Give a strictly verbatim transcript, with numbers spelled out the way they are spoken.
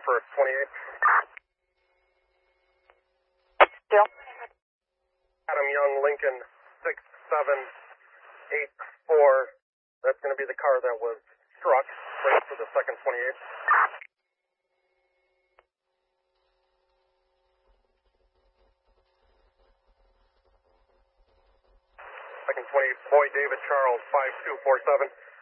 for twenty-eight. Still. Adam Young, Lincoln, six seven eight four. That's going to be the car that was struck right for the second twenty-eight. Second twenty-eight, Boy David Charles, five two four seven.